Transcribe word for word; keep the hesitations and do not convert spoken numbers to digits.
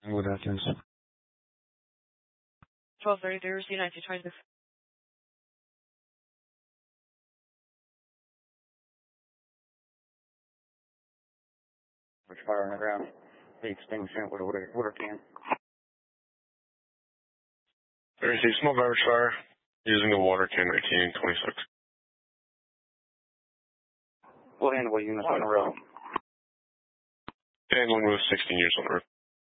Wood Atkins. twelve thirty-three, receive nineteen twenty-six. Which fire on the ground? The extinguishing with a water, water can. I received small garbage fire using the water can nineteen twenty-six. We'll handle units on the road. Handling with sixteen units on the road.